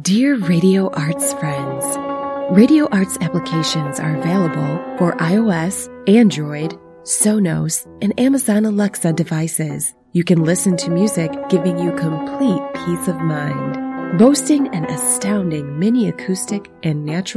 Dear Radio Arts friends, Radio Arts applications are available for iOS, Android, Sonos, and Amazon Alexa devices. You can listen to music giving you complete peace of mind. Boasting an astounding mini acoustic and natural